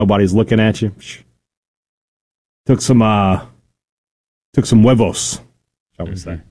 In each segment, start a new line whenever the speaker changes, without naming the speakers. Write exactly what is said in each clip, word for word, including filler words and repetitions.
Nobody's looking at you. Took some uh, took some huevos, shall we say.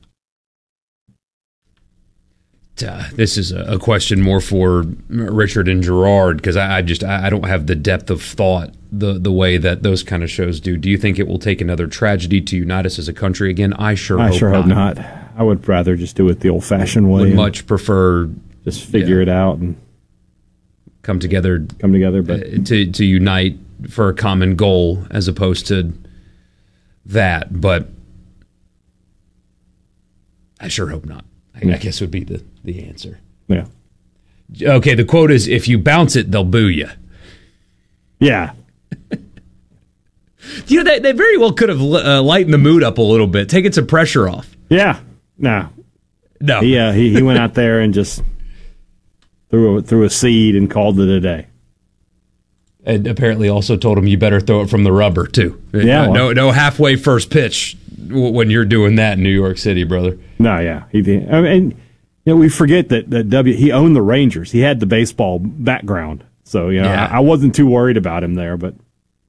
Uh, this is a question more for Richard and Gerard, because I, I just I don't have the depth of thought the the way that those kind of shows do. Do you think it will take another tragedy to unite us as a country again? I sure
I
hope
sure
not.
hope not. I would rather just do it the old-fashioned way.
Would much prefer
just figure yeah, it out and
come together.
Come together, but
uh, to to unite for a common goal as opposed to that. But I sure hope not. I, yeah. I guess would be the. The answer.
Yeah.
Okay, the quote is, if you bounce it, they'll boo you.
Yeah.
You know, they, they very well could have uh, lightened the mood up a little bit, taken some pressure off.
Yeah. No.
No.
He, uh, he, he went out there and just threw a, threw a seed and called it a day.
And apparently also told him you better throw it from the rubber, too.
Yeah.
Uh, no, no halfway first pitch when you're doing that in New York City, brother.
No, yeah. He did. I mean, you know, we forget that, that W. He owned the Rangers. He had the baseball background, so you know
yeah.
I, I wasn't too worried about him there. But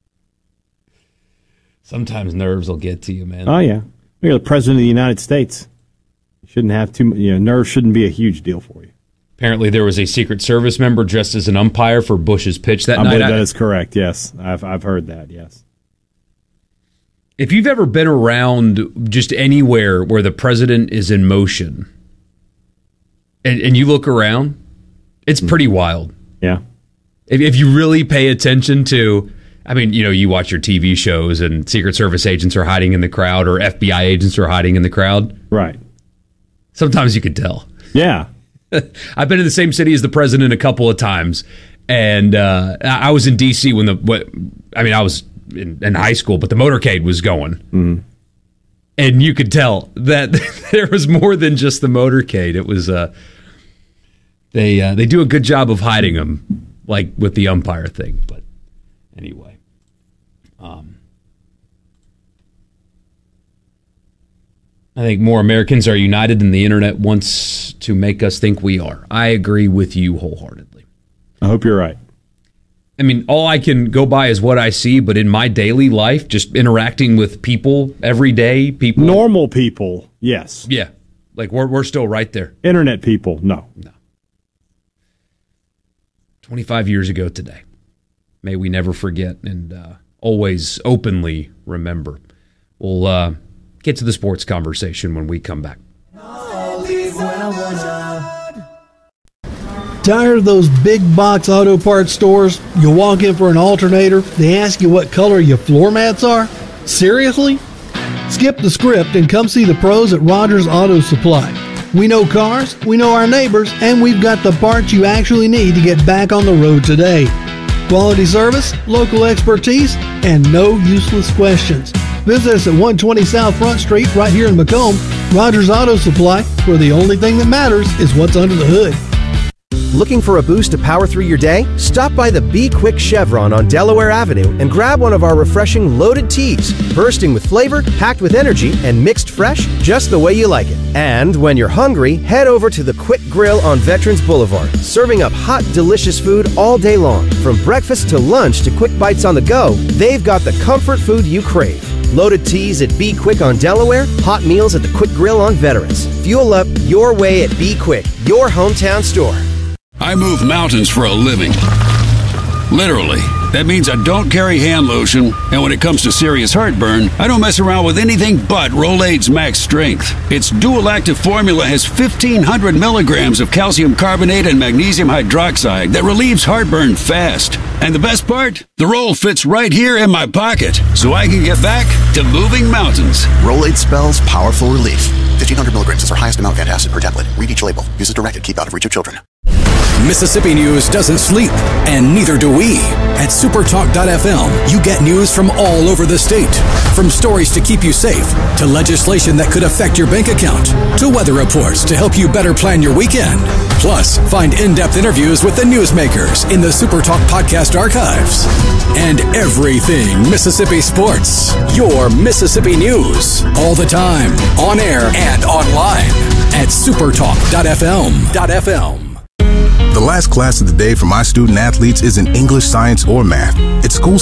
sometimes nerves will get to you, man.
Oh yeah, you're the president of the United States. You shouldn't have too. You know, nerves shouldn't be a huge deal for you.
Apparently, there was a Secret Service member dressed as an umpire for Bush's pitch that
I
night.
believe that is correct. Yes, I've I've heard that. Yes.
If you've ever been around just anywhere where the president is in motion. And, and you look around, it's pretty wild.
Yeah.
If, if you really pay attention to, I mean, you know, you watch your T V shows and Secret Service agents are hiding in the crowd or F B I agents are hiding in the crowd.
Right.
Sometimes you could tell.
Yeah.
I've been in the same city as the president a couple of times. And uh, I was in D C when the, what, I mean, I was in, in high school, but the motorcade was going.
Mm-hmm.
And you could tell that there was more than just the motorcade. It was uh, they uh, they do a good job of hiding them, like with the umpire thing. But anyway, um, I think more Americans are united than the internet wants to make us think we are. I agree with you wholeheartedly.
I hope you're right.
I mean, all I can go by is what I see, but in my daily life, just interacting with people every day, people.
Normal people, yes.
Yeah. Like, we're we're still right there.
Internet people, no.
No. twenty-five years ago today. May we never forget and uh, always openly remember. We'll uh, get to the sports conversation when we come back.
Tired of those big box auto parts stores? You walk in for an alternator, they ask you what color your floor mats are? Seriously? Skip the script and come see the pros at Rogers Auto Supply. We know cars, we know our neighbors, and we've got the parts you actually need to get back on the road today. Quality service, local expertise, and no useless questions. Visit us at one twenty South Front Street right here in Macomb. Rogers Auto Supply, where the only thing that matters is what's under the hood.
Looking for a boost to power through your day? Stop by the Be Quick Chevron on Delaware Avenue and grab one of our refreshing loaded teas, bursting with flavor, packed with energy, and mixed fresh just the way you like it. And when you're hungry, head over to the Quick Grill on Veterans Boulevard, serving up hot, delicious food all day long. From breakfast to lunch to quick bites on the go, they've got the comfort food you crave. Loaded teas at Be Quick on Delaware, hot meals at the Quick Grill on Veterans. Fuel up your way at Be Quick, your hometown store.
I move mountains for a living. Literally. That means I don't carry hand lotion, and when it comes to serious heartburn, I don't mess around with anything but Rolaids Max Strength. Its dual-active formula has fifteen hundred milligrams of calcium carbonate and magnesium hydroxide that relieves heartburn fast. And the best part? The roll fits right here in my pocket, so I can get back to moving mountains.
Rolaids spells powerful relief. fifteen hundred milligrams is our highest amount of antacid per tablet. Read each label. Use as directed. Keep out of reach of children.
Mississippi News doesn't sleep, and neither do we. At supertalk dot f m, you get news from all over the state. From stories to keep you safe, to legislation that could affect your bank account, to weather reports to help you better plan your weekend. Plus, find in-depth interviews with the newsmakers in the Supertalk podcast archives. And everything Mississippi sports. Your Mississippi News. All the time, on air and online. At supertalk dot f m.
The last class of the day for my student athletes isn't English, science, or math. It's school